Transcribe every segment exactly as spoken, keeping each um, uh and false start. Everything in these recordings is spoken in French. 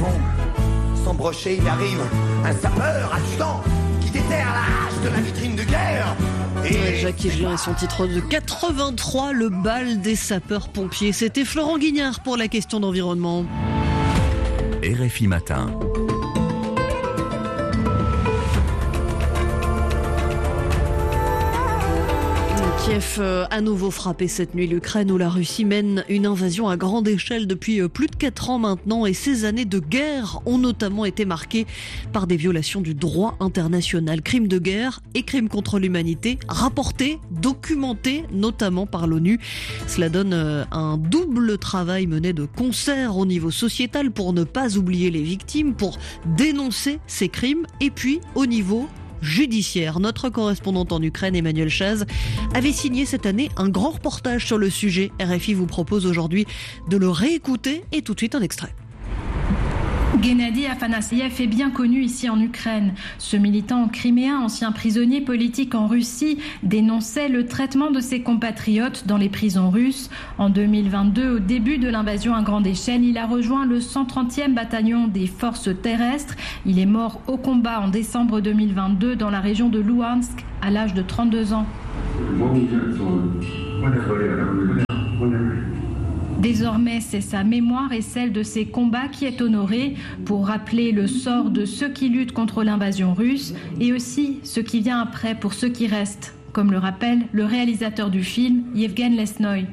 fond. Sans brocher, il arrive un sapeur adjudant qui déterre la hache de la vitrine de guerre. Et Jacques Higelin et son titre de quatre-vingt-trois, le bal des sapeurs-pompiers. C'était Florent Guignard pour la question d'environnement. R F I Matin. Kiev à nouveau frappé cette nuit l'Ukraine où la Russie mène une invasion à grande échelle depuis plus de quatre ans maintenant et ces années de guerre ont notamment été marquées par des violations du droit international, crimes de guerre et crimes contre l'humanité rapportés, documentés notamment par l'ONU. Cela donne un double travail mené de concert au niveau sociétal pour ne pas oublier les victimes, pour dénoncer ces crimes et puis au niveau judiciaire. Notre correspondante en Ukraine, Emmanuel Chaz, avait signé cette année un grand reportage sur le sujet. R F I vous propose aujourd'hui de le réécouter et tout de suite un extrait. Gennady Afanassiev est bien connu ici en Ukraine. Ce militant criméen, ancien prisonnier politique en Russie, dénonçait le traitement de ses compatriotes dans les prisons russes. En deux mille vingt-deux, au début de l'invasion à grande échelle, il a rejoint le cent trentième bataillon des forces terrestres. Il est mort au combat en décembre deux mille vingt-deux dans la région de Louhansk à l'âge de trente-deux ans. Désormais, c'est sa mémoire et celle de ses combats qui est honorée pour rappeler le sort de ceux qui luttent contre l'invasion russe et aussi ce qui vient après pour ceux qui restent, comme le rappelle le réalisateur du film, Yevgen Lesnoy.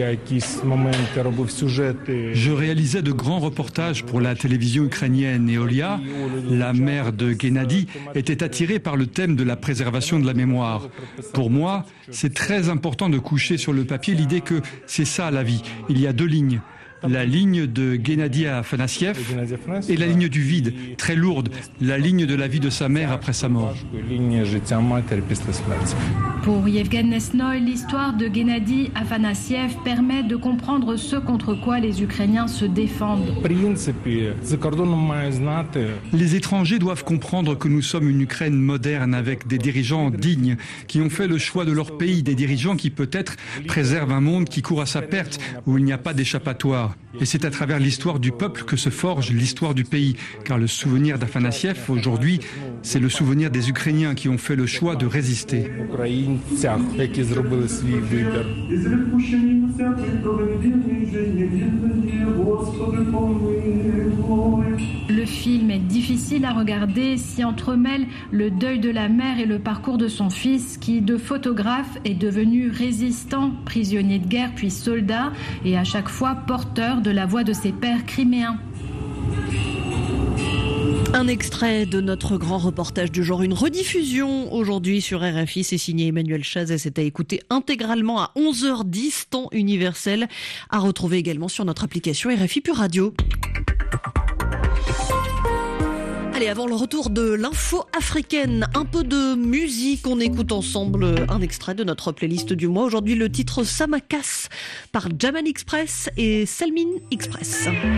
Je réalisais de grands reportages pour la télévision ukrainienne et Olia, la mère de Gennady, était attirée par le thème de la préservation de la mémoire. Pour moi, c'est très important de coucher sur le papier l'idée que c'est ça la vie. Il y a deux lignes. La ligne de Gennady Afanassiev et la ligne du vide, très lourde, la ligne de la vie de sa mère après sa mort. Pour Yevgen Lesnoy, l'histoire de Gennady Afanassiev permet de comprendre ce contre quoi les Ukrainiens se défendent. Les étrangers doivent comprendre que nous sommes une Ukraine moderne avec des dirigeants dignes qui ont fait le choix de leur pays, des dirigeants qui peut-être préservent un monde qui court à sa perte, où il n'y a pas d'échappatoire. Et c'est à travers l'histoire du peuple que se forge l'histoire du pays. Car le souvenir d'Afanassiev, aujourd'hui, c'est le souvenir des Ukrainiens qui ont fait le choix de résister. Le film est difficile à regarder s'y entremêle le deuil de la mère et le parcours de son fils qui, de photographe, est devenu résistant, prisonnier de guerre puis soldat et à chaque fois porteur de la voix de ses pères criméens. Un extrait de notre grand reportage du jour, une rediffusion aujourd'hui sur R F I, c'est signé Emmanuel Chaz et c'est à écouter intégralement à onze heures dix, temps universel, à retrouver également sur notre application R F I Pure Radio. Allez, avant le retour de l'info africaine, un peu de musique, on écoute ensemble un extrait de notre playlist du mois. Aujourd'hui, le titre Samakas par Jaman Express et Selmin Express.